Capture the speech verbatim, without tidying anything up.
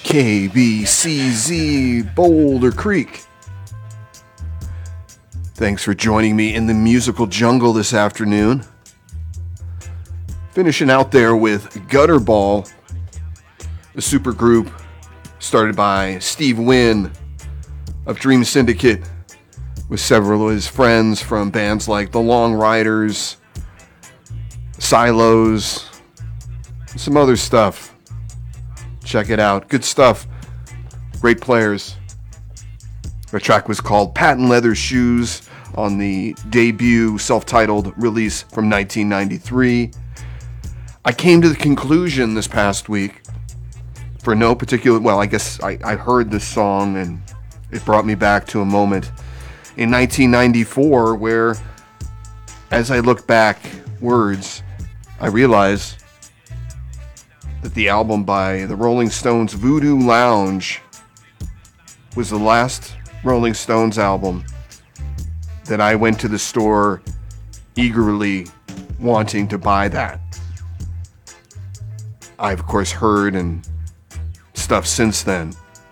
K B C Z Boulder Creek. Thanks for joining me in the musical jungle this afternoon. Finishing out there with Gutterball, a supergroup started by Steve Wynn of Dream Syndicate with several of his friends from bands like The Long Riders, Silos, and some other stuff. Check it out. Good stuff. Great players. Our track was called Patent Leather Shoes on the debut self-titled release from nineteen ninety-three. I came to the conclusion this past week, for no particular, well, I guess I, I heard this song and it brought me back to a moment in nineteen ninety-four where, as I look backwards, I realize that the album by the Rolling Stones, Voodoo Lounge, was the last Rolling Stones album that I went to the store eagerly wanting to buy that. I've, of course, heard and stuff since then.